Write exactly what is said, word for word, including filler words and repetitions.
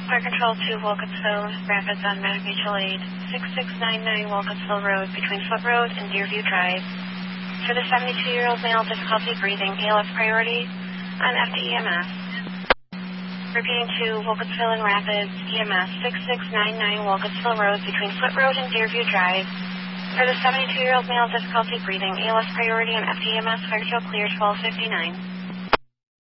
Fire Control to Wilkinsville, Rapids on Medic Mutual Aid, six six nine nine Wilkinsville Road between Foot Road and Deerview Drive. For the seventy-two-year-old male, difficulty breathing, A L S priority on F D E M S. Repeating to Wilkinsville and Rapids, E M S six six nine nine Wilkinsville Road between Foot Road and Deerview Drive. For the seventy-two-year-old male, difficulty breathing, A L S priority on F D E M S, Fire Control clear twelve fifty-nine.